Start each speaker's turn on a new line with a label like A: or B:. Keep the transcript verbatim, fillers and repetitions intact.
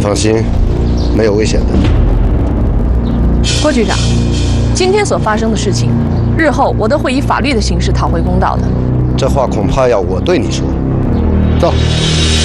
A: 放心，没有危险的。
B: 郭局长，今天所发生的事情，日后我都会以法律的形式讨回公道的。
A: 这话恐怕要我对你说。走。